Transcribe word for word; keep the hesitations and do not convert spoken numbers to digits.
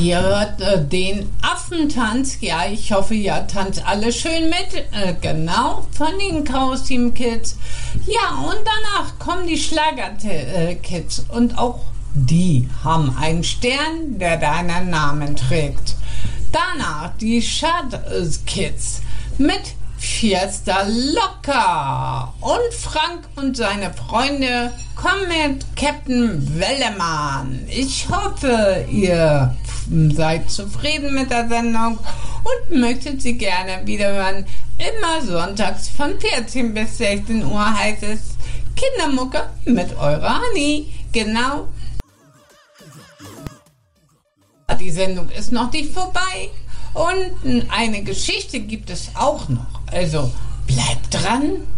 Ihr hört äh, den Affentanz. Ja, ich hoffe, ihr tanzt alle schön mit. Äh, genau, von den Chaos Team Kids. Ja, und danach kommen die Schlager-Kids. Äh, und auch die haben einen Stern, der deinen Namen trägt. Danach die Shad-Kids mit Fiesta Locker. Und Frank und seine Freunde kommen mit Captain Wellemann. Ich hoffe, ihr seid zufrieden mit der Sendung und möchtet sie gerne wiederhören. Immer sonntags von vierzehn bis sechzehn Uhr heißt es Kindermucke mit eurer Hani. Genau. Die Sendung ist noch nicht vorbei und eine Geschichte gibt es auch noch. Also bleibt dran.